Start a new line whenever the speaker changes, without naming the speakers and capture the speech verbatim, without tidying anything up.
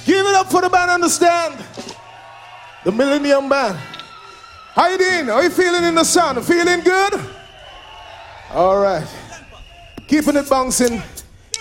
Give it up for the band, understand? The Millennium Band. How you doing? How you feeling in the sun? Feeling good? All right. Keeping it bouncing.